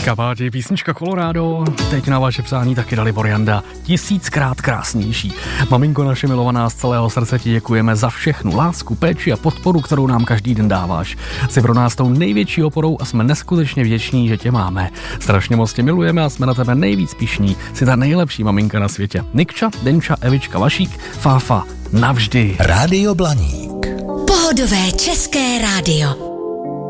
Teďka pátí písnička Colorado, teď na vaše přání taky Dalibor Janda, 1000krát krásnější. Maminko naše milovaná, z celého srdce ti děkujeme za všechnu lásku, péči a podporu, kterou nám každý den dáváš. Jsi pro nás tou největší oporou a jsme neskutečně vděční, že tě máme. Strašně moc tě milujeme a jsme na tebe nejvíc pyšní. Jsi ta nejlepší maminka na světě. Nikča, Denča, Evička, Vašík, Fáfa, navždy. Rádio Blaník. Pohodové české rádio.